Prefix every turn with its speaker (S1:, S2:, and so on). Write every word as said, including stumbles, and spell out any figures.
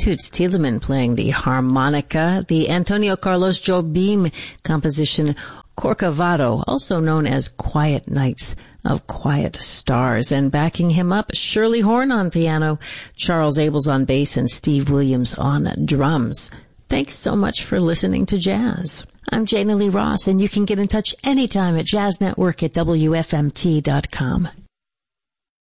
S1: Toots Thielemann playing the harmonica, the Antonio Carlos Jobim composition Corcovado, also known as Quiet Nights of Quiet Stars, and backing him up, Shirley Horn on piano, Charles Abels on bass, and Steve Williams on drums. Thanks so much for listening to Jazz. I'm Jana Lee Ross, and you can get in touch anytime at jazz network at W F M T dot com.